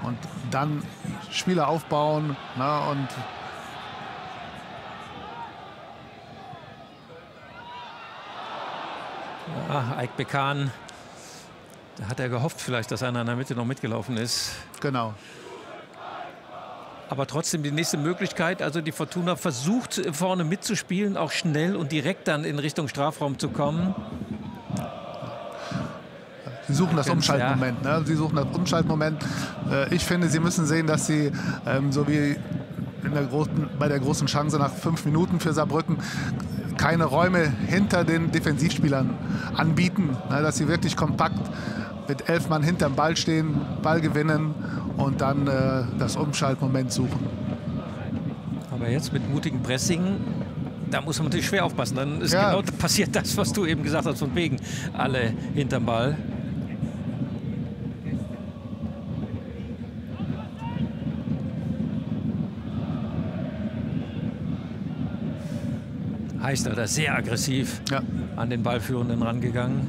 und dann Spieler aufbauen. Ne, und ja, Aik Bekan, da hat er gehofft vielleicht, dass einer in der Mitte noch mitgelaufen ist. genau. Aber trotzdem die nächste Möglichkeit, also die Fortuna versucht vorne mitzuspielen, auch schnell und direkt dann in Richtung Strafraum zu kommen. Sie suchen das Umschaltmoment. Ne? Sie suchen das Umschaltmoment. Ich finde, sie müssen sehen, dass sie, so wie bei der großen Chance nach 5 Minuten für Saarbrücken, keine Räume hinter den Defensivspielern anbieten. Ne? Dass sie wirklich kompakt mit 11 Mann hinterm Ball stehen, Ball gewinnen und dann das Umschaltmoment suchen. Aber jetzt mit mutigem Pressing, da muss man natürlich schwer aufpassen. Dann ist genau passiert das, was du eben gesagt hast, von wegen alle hinterm Ball. Heißler da sehr aggressiv an den Ballführenden rangegangen.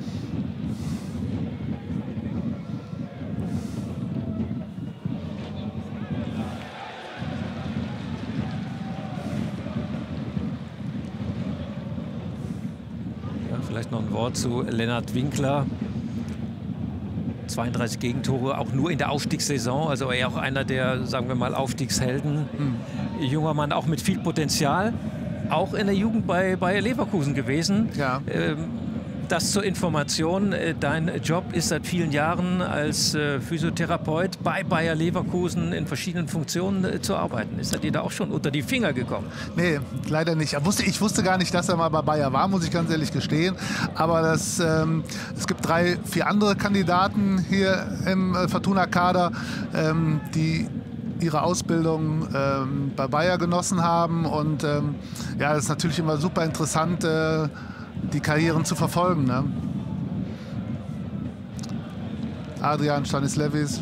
Ja, vielleicht noch ein Wort zu Lennart Winkler. 32 Gegentore, auch nur in der Aufstiegssaison. Also er auch einer der, sagen wir mal, Aufstiegshelden. Junger Mann, auch mit viel Potenzial. Auch in der Jugend bei Bayer Leverkusen gewesen. Ja. Das zur Information, dein Job ist seit vielen Jahren als Physiotherapeut bei Bayer Leverkusen in verschiedenen Funktionen zu arbeiten. Ist er dir da auch schon unter die Finger gekommen? Nee, leider nicht. Ich wusste gar nicht, dass er mal bei Bayer war, muss ich ganz ehrlich gestehen. Aber es gibt 3, 4 andere Kandidaten hier im Fortuna-Kader, die ihre Ausbildung bei Bayer genossen haben. Und ja, das ist natürlich immer super interessant, die Karrieren zu verfolgen. Ne? Adrian Stanislewis,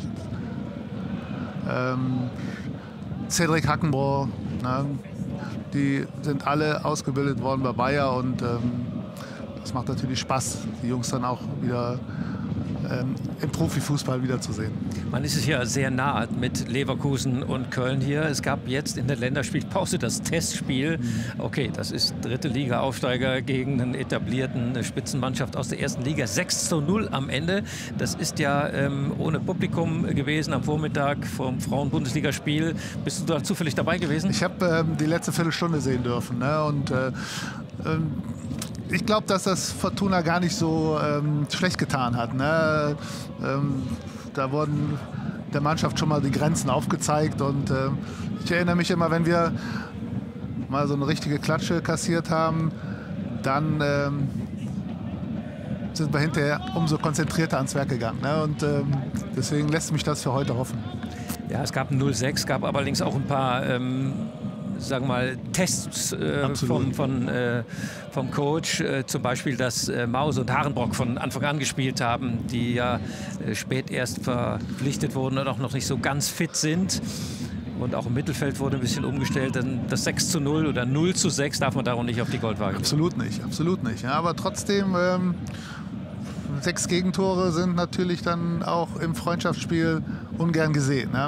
Cedric Hackenbroh, ne? Die sind alle ausgebildet worden bei Bayer und das macht natürlich Spaß, die Jungs dann auch wieder im Profifußball wiederzusehen. Man ist es ja sehr nah mit Leverkusen und Köln hier. Es gab jetzt in der Länderspielpause das Testspiel. Okay, das ist 3. Liga Aufsteiger gegen einen etablierten Spitzenmannschaft aus der 1. Liga. 6:0 am Ende. Das ist ja ohne Publikum gewesen am Vormittag vom Frauen-Bundesligaspiel. Bist du da zufällig dabei gewesen? Ich habe die letzte Viertelstunde sehen dürfen. Ne? Und ich glaube, dass das Fortuna gar nicht so schlecht getan hat. Ne? Da wurden der Mannschaft schon mal die Grenzen aufgezeigt. Und ich erinnere mich immer, wenn wir mal so eine richtige Klatsche kassiert haben, dann sind wir hinterher umso konzentrierter ans Werk gegangen. Ne? Und deswegen lässt mich das für heute hoffen. Ja, es gab 0:6, gab allerdings auch ein paar sagen wir mal, Tests vom Coach, zum Beispiel, dass Maus und Harenbrock von Anfang an gespielt haben, die ja spät erst verpflichtet wurden und auch noch nicht so ganz fit sind. Und auch im Mittelfeld wurde ein bisschen umgestellt. Das 6:0 oder 0:6 darf man darum nicht auf die Goldwaage. Absolut nicht, absolut nicht. Ja, aber trotzdem, 6 Gegentore sind natürlich dann auch im Freundschaftsspiel ungern gesehen. Ne?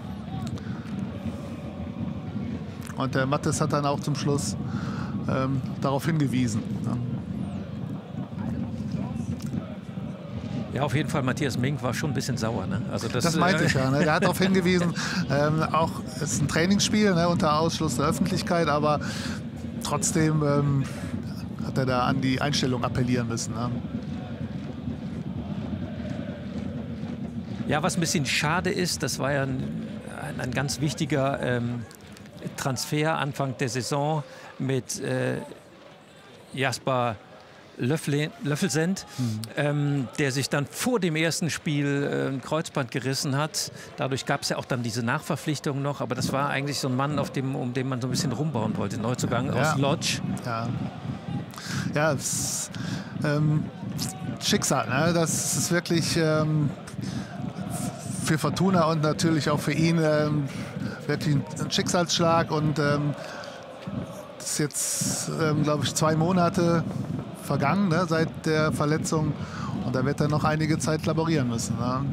Und der Mattes hat dann auch zum Schluss darauf hingewiesen. Ne? Ja, auf jeden Fall, Matthias Mink war schon ein bisschen sauer. Ne? Also das meinte ich ja. Ne? Der hat darauf hingewiesen, auch es ist ein Trainingsspiel, ne, unter Ausschluss der Öffentlichkeit, aber trotzdem hat er da an die Einstellung appellieren müssen. Ne? Ja, was ein bisschen schade ist, das war ja ein ganz wichtiger Transfer Anfang der Saison mit Jasper Löffelsend, der sich dann vor dem ersten Spiel ein Kreuzband gerissen hat. Dadurch gab es ja auch dann diese Nachverpflichtung noch, aber das war eigentlich so ein Mann, um den man so ein bisschen rumbauen wollte. Neuzugang aus Lodz. Ja, es, Schicksal, ne? Das ist wirklich für Fortuna und natürlich auch für ihn wirklich ein Schicksalsschlag. Und das ist jetzt, glaube ich, 2 Monate vergangen, ne, seit der Verletzung. Und da wird er noch einige Zeit laborieren müssen. Ne?